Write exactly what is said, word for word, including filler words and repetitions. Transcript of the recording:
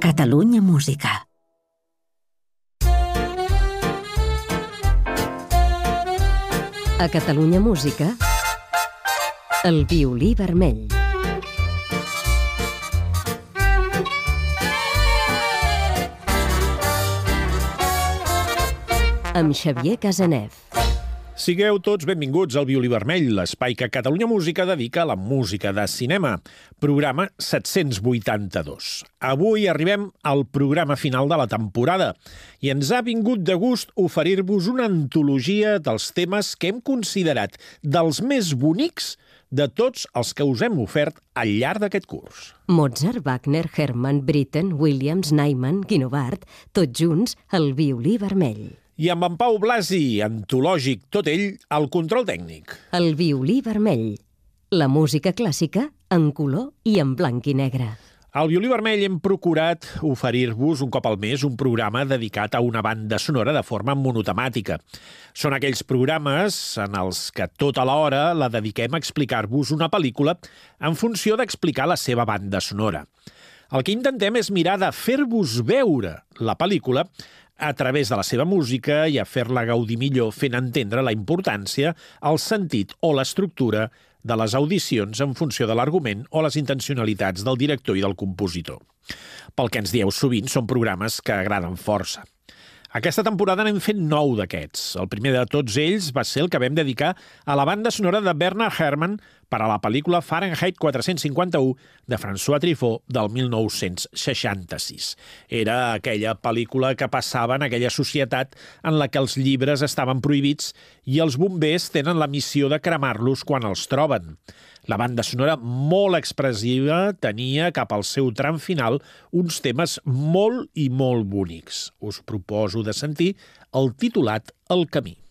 Catalunya Música. A Catalunya Música, el violí vermell. Amb Xavier Casanev. Sigueu tots benvinguts al Violí Vermell, l'espai que Catalunya Música dedica a la música de cinema. Programa set-cents vuitanta-dos. Avui arribem al programa final de la temporada i ens ha vingut de gust oferir-vos una antologia dels temes que hem considerat dels més bonics de tots els que us hem ofert al llarg d'aquest curs. Mozart, Wagner, Hermann, Britten, Williams, Nyman, Guinovart, tots junts al Violí Vermell. I amb en Pau Blasi, antològic tot ell, al control tècnic. El Violí Vermell. La música clàssica en color i en blanc i negre. Al Violí Vermell hem procurat oferir-vos un cop al mes un programa dedicat a una banda sonora de forma monotemàtica. Són aquells programes en els que tota l'hora la dediquem a explicar-vos una pel·lícula en funció d'explicar la seva banda sonora. El que intentem és mirar de fer-vos veure la pel·lícula a través de la seva música i a fer-la gaudir millor fent entendre la importància, el sentit o l'estructura de les audicions en funció de l'argument o les intencionalitats del director i del compositor. Pel que ens dieu sovint, són programes que agraden força. Aquesta temporada n'hem fet nou d'aquests. El primer de tots ells va ser el que vam dedicar a la banda sonora de Bernard Herrmann per a la pel·lícula Fahrenheit quatre-cents cinquanta-u de François Truffaut del mil nou-cents seixanta-sis. Era aquella pel·lícula que passava en aquella societat en la que els llibres estaven prohibits i els bombers tenen la missió de cremar-los quan els troben. La banda sonora, molt expressiva, tenia cap al seu tram final uns temes molt i molt bonics. Us proposo de sentir el titulat El camí.